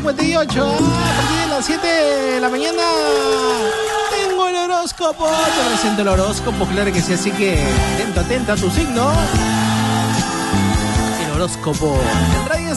9:58. A partir de las 7 de la mañana tengo el horóscopo. Te presento el horóscopo, claro que sí, así que atenta a tu signo. El horóscopo tendrá 10